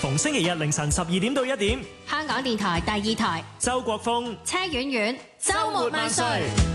逢星期日凌晨12點到1點， 香港電台第2台， 周國峰、 車婉婉，週末萬歲。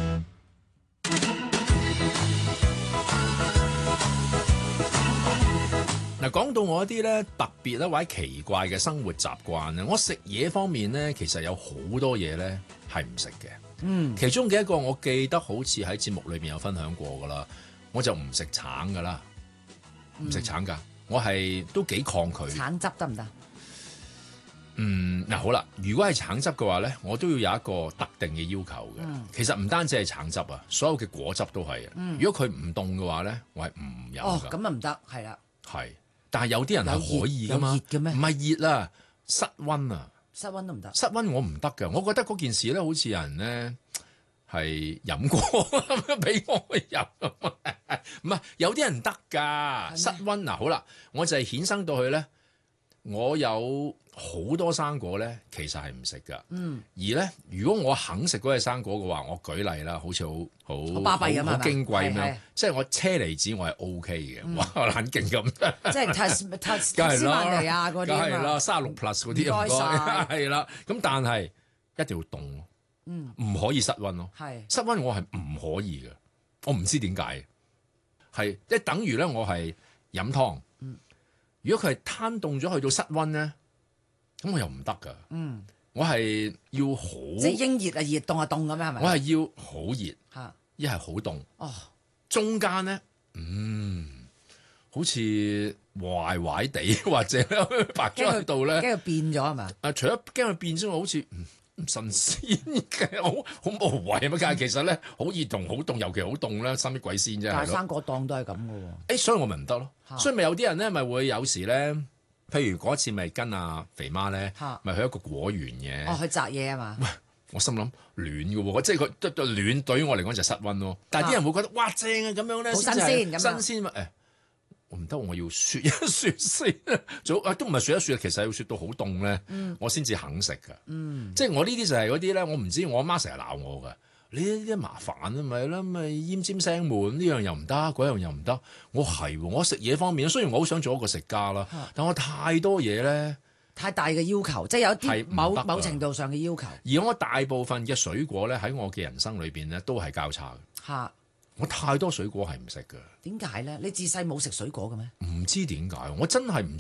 嗱，講到我一啲咧特別咧或者奇怪嘅生活習慣咧，我食嘢方面咧，其實有好多嘢咧係唔食嘅。其中嘅一個我記得好似喺節目裏邊有分享過噶啦，我就唔食橙噶啦，唔食橙噶，我係都幾抗拒。 橙汁得唔得？ 嗱好啦，如果係橙汁嘅話咧，我都要有一個特定嘅要求嘅。其實唔單止係橙汁啊，所有嘅果汁都係。如果佢唔凍嘅話咧，我係唔飲㗎。 哦，咁啊唔得，係啦。 係，但係有啲人係可以噶嘛？ 有熱嘅咩？ 唔係熱啊，室溫啊。 室溫都唔得。 室溫我唔得㗎，我覺得嗰件事咧，好似有人咧係飲過俾我飲，唔係有啲人得㗎。室溫嗱好啦，我就係衍生到去咧，我有好多生果咧，其實係唔食㗎。而咧，如果我肯食嗰隻生果嘅話，我舉例啦，好似好巴閉咁好矜貴咁係樣，即係我車厘子我係 O K 嘅，哇冷勁咁， 即係塔斯曼尼亞嗰啲梗係啦啊嘛。 36 plus 嗰啲唔該晒係啦，咁但係一定要凍咯，唔可以室溫咯， 係室溫我係唔可以嘅，我唔知點解，係即係等於咧我係飲湯，如果佢係攤凍咗去到室溫咧，咁我又唔得噶，我係要好， 即係應熱啊，熱凍啊凍咁樣係咪？ 我係要好熱， 嚇一係好凍， 哦， 中間咧，好似壞壞地或者白咗喺度咧， 驚佢變咗係嘛？ 除咗驚佢變之外，好似唔新鮮嘅，好無謂啊嘛！但係其實咧，好熱同好凍，尤其好凍咧，生啲鬼鮮啫。 但係係咯生果檔都係咁嘅喎。 所以我咪唔得咯。 嚇所以咪有啲人咧，咪會有時咧，譬如嗰次咪跟阿肥媽咧嚇， 咪去一個果園嘅。 哦，去摘嘢啊嘛。 我心諗暖嘅喎，即係佢暖對於我嚟講就室溫咯。但係啲人會覺得哇正啊咁樣咧， 好新鮮咁樣新鮮嘛我唔得，我要雪一雪先。都唔係雪一雪，其實要雪到好凍咧，我先至肯食㗎。即係我呢啲就係嗰啲咧，我唔知我阿媽成日鬧我㗎。你呢啲麻煩啊，咪啦，咪奄尖聲悶，呢樣又唔得，嗰樣又唔得。我係喎，我食嘢方面，雖然我好想做一個食家啦，但我太多嘢咧。 太大嘅要求，即係有啲係唔得某程度上嘅要求。 而我大部分嘅水果咧，喺我嘅人生裏邊咧，都係交叉嘅。 嚇， 我太多水果係唔食㗎， 點解咧？你自細冇食水果嘅咩？ 唔知點解，我真係唔